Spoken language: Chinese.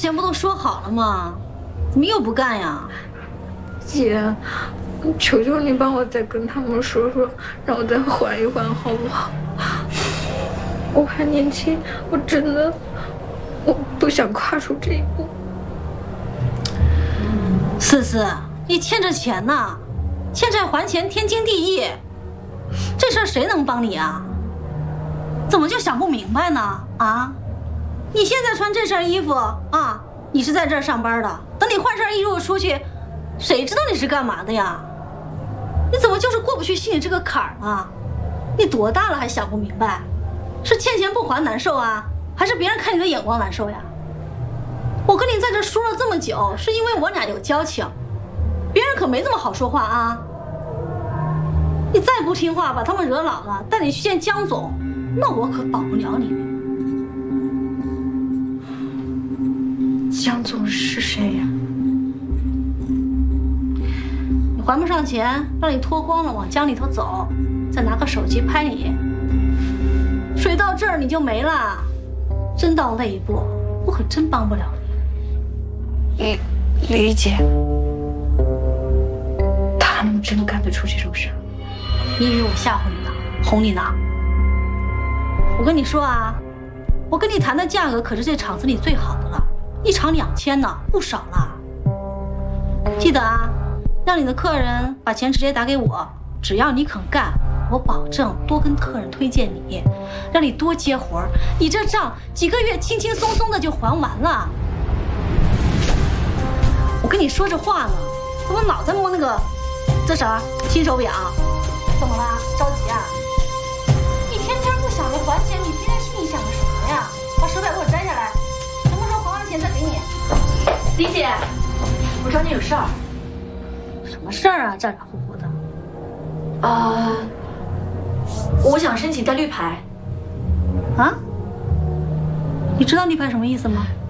前不都说好了吗？怎么又不干呀？ 姐，求求你帮我再跟他们说说，让我再缓一缓，好不好？我还年轻，我真的不想跨出这一步。 思思，你欠着钱呢，欠债还钱天经地义，这事儿谁能帮你啊？怎么就想不明白呢？啊，你现在穿这身衣服啊，你是在这儿上班的，等你换身衣服出去，谁知道你是干嘛的呀？你怎么就是过不去心里这个坎儿呢？你多大了还想不明白？是欠钱不还难受啊，还是别人看你的眼光难受呀？我跟你在这说了这么久，是因为我俩有交情，别人可没这么好说话啊。你再不听话，把他们惹恼了，带你去见江总，那我可保不了你。 江总是谁呀？ 你还不上钱，让你脱光了往江里头走，再拿个手机拍你。水到这儿你就没了，真到那一步，我可真帮不了你。 李姐，他们真干得出这种事？ 你以为我吓唬你呢，哄你呢？我跟你说啊，我跟你谈的价格可是这厂子里最好的了，一场2000呢，不少了。记得啊，让你的客人把钱直接打给我，只要你肯干，我保证多跟客人推荐你，让你多接活儿，你这账几个月轻轻松松的就还完了。我跟你说这话呢，怎么老在摸那个这啥新手表？怎么了？着急啊？一天天不想着还钱，你天天心里想着什么呀？把手表给我摘下来，什么时候还完钱再给你。 李姐，我找你有事儿。 什么事儿啊？咋咋呼呼的。 我想申请带绿牌。 啊？你知道绿牌什么意思吗？